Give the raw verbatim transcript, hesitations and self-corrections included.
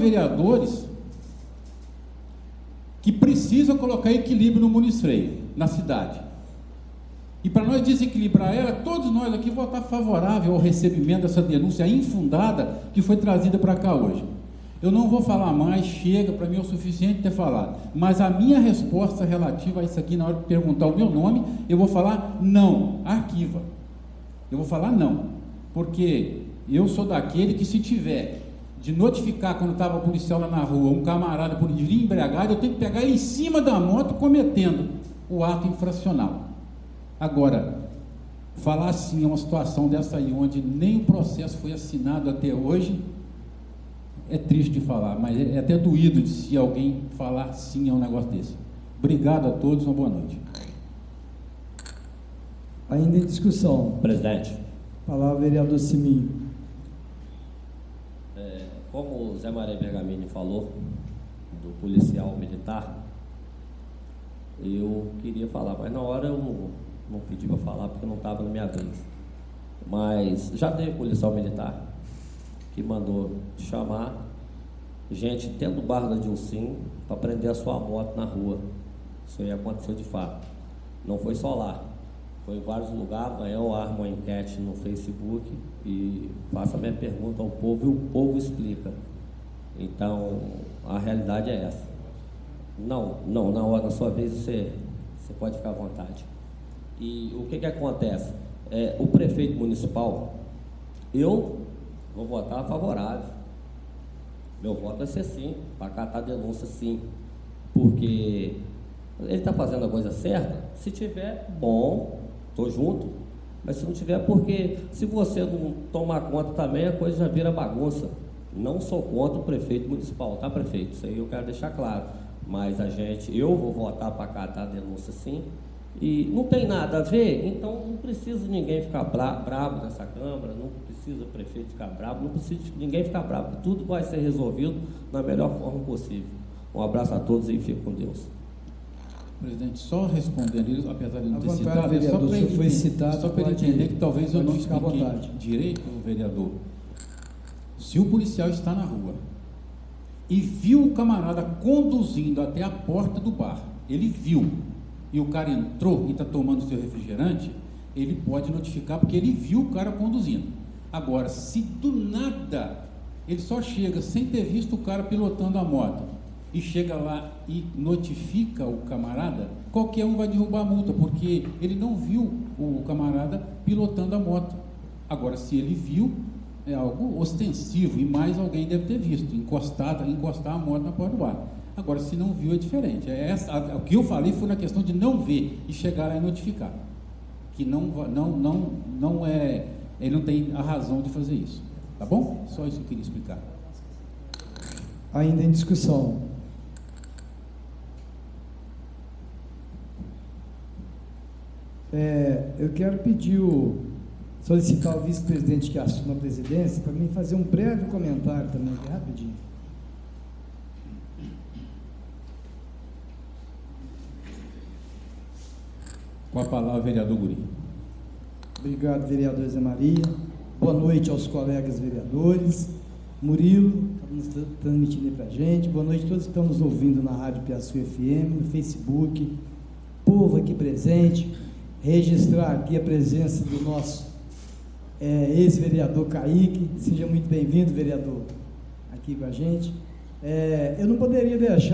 vereadores que precisam colocar equilíbrio no Muniz-Freire, na cidade. E para nós desequilibrar ela, todos nós aqui votar favorável ao recebimento dessa denúncia infundada que foi trazida para cá hoje. Eu não vou falar mais, chega, para mim é o suficiente ter falado. Mas a minha resposta relativa a isso aqui, na hora de perguntar o meu nome, eu vou falar não, arquiva. Eu vou falar não, porque eu sou daquele que, se tiver de notificar quando estava o policial lá na rua, um camarada por dirigir embriagado, eu tenho que pegar ele em cima da moto cometendo o ato infracional. Agora, falar assim é uma situação dessa aí, onde nem o processo foi assinado até hoje, é triste de falar, mas é até doído de se alguém falar sim a um negócio desse. Obrigado a todos, uma boa noite. Ainda em discussão. Presidente. Palavra vereador Siminho. É, como o Zé Maria Bergamini falou, do policial militar, eu queria falar, mas na hora eu não, não pedi para falar porque não estava na minha vez. Mas já teve policial militar que mandou chamar gente dentro do bairro da Dilcim para prender a sua moto na rua. Isso aí aconteceu de fato. Não foi só lá, foi em vários lugares. Amanhã eu armo uma enquete no Facebook e faço a minha pergunta ao povo e o povo explica. Então, a realidade é essa. Não, não, na hora da sua vez você, você pode ficar à vontade. E o que que acontece? É, o prefeito municipal, eu vou votar favorável. Meu voto vai ser sim, para acatar a denúncia sim, porque ele está fazendo a coisa certa. Se tiver, bom, estou junto, mas se não tiver, porque se você não tomar conta também, a coisa já vira bagunça. Não sou contra o prefeito municipal, tá, prefeito? Isso aí eu quero deixar claro, mas a gente, eu vou votar para acatar a denúncia sim, e não tem nada a ver, então não precisa ninguém ficar bra bravo nessa Câmara, não precisa o prefeito ficar bravo, não precisa ninguém ficar bravo, tudo vai ser resolvido da melhor forma possível. Um abraço a todos e fique com Deus. Presidente, só respondendo isso, apesar de não ter vontade, citado, vereador, só para ele, foi citado, só para ele pode- entender que talvez eu pode não ficar à expliquei vontade. direito, vereador. Se o policial está na rua e viu o camarada conduzindo até a porta do bar, ele viu, e o cara entrou e está tomando seu refrigerante, ele pode notificar porque ele viu o cara conduzindo. Agora, se do nada ele só chega sem ter visto o cara pilotando a moto e chega lá e notifica o camarada, qualquer um vai derrubar a multa, porque ele não viu o camarada pilotando a moto. Agora, se ele viu, é algo ostensivo, e mais alguém deve ter visto, encostar, encostar a moto na porta do bar. Agora, se não viu, é diferente. É essa, a, o que eu falei foi na questão de não ver e chegar lá e notificar. Que não, não, não, não é, ele não tem a razão de fazer isso. Tá bom? Só isso que eu queria explicar. Ainda em discussão. É, eu quero pedir o, solicitar o vice-presidente que assuma a presidência para mim fazer um breve comentário também, rapidinho. Com a palavra, vereador Guri. Obrigado, vereador Zé Maria. Boa noite aos colegas vereadores. Murilo, está nos transmitindo aí para a gente. Boa noite a todos que estão nos ouvindo na Rádio Piaçu F M, no Facebook. Povo aqui presente. Registrar aqui a presença do nosso é, ex-vereador Kaique. Seja muito bem-vindo, vereador, aqui com a gente. É, eu não poderia deixar